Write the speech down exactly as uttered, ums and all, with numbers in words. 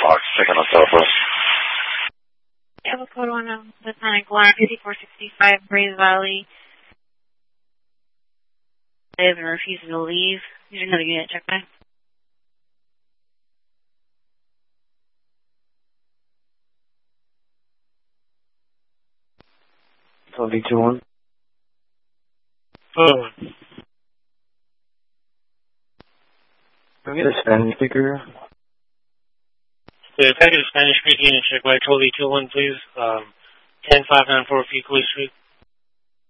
Fox, second on Southwest. Yeah, we'll code one of the Sonic Alarm, fifty-four sixty-five, Braze Valley. They have refused to leave. Here's another unit, check back. Tony two one. Oh. Can we get a Spanish speaker? Yeah, if I get a Spanish speaking unit, check by Totally two one, please. Um, ten five nine four Fuqua Street.